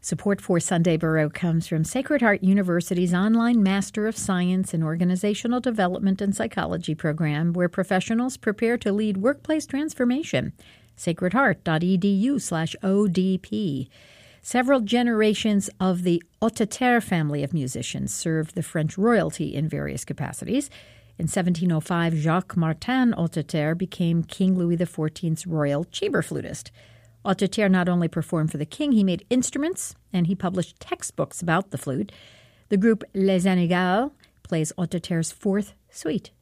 Support for Sunday Baroque comes from Sacred Heart University's online Master of Science in Organizational Development and Psychology program, where professionals prepare to lead workplace transformation. sacredheart.edu/ODP. Several generations of the Hauteterre family of musicians served the French royalty in various capacities. In 1705, Jacques Martin Hauteterre became King Louis XIV's royal chamber flutist. Hauteterre not only performed for the king, he made instruments, and he published textbooks about the flute. The group Les Anégals plays Hauteterre's fourth suite.